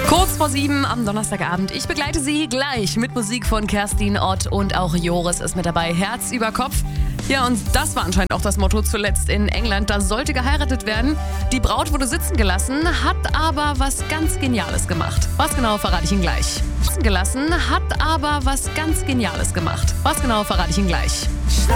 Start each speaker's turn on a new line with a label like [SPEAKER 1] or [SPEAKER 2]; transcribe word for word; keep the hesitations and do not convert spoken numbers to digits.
[SPEAKER 1] Kurz vor sieben am Donnerstagabend. Ich begleite Sie gleich mit Musik von Kerstin Ott und auch Joris ist mit dabei. Herz über Kopf. Ja, und das war anscheinend auch das Motto zuletzt in England. Da sollte geheiratet werden. Die Braut wurde sitzen gelassen, hat aber was ganz Geniales gemacht. Was genau, verrate ich Ihnen gleich. Sitzen gelassen, hat aber was ganz Geniales gemacht. Was genau, verrate ich Ihnen gleich.